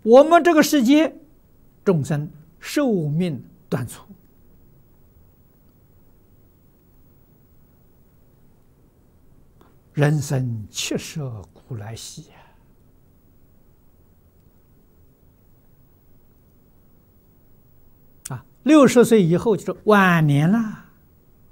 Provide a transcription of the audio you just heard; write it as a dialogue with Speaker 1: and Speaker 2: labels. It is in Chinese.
Speaker 1: 我们这个世界众生寿命短促，人生七舍古来稀啊！60岁以后就是晚年了。